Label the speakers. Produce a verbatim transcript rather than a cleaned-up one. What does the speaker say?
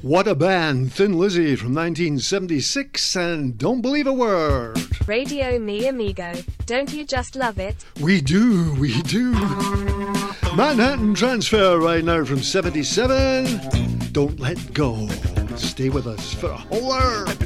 Speaker 1: What a band, Thin Lizzy from nineteen seventy-six, and Don't Believe a Word.
Speaker 2: Radio Mi Amigo, don't you just love it?
Speaker 1: We do, we do. Manhattan Transfer right now from seventy-seven. Don't let go. Stay with us for a whole hour.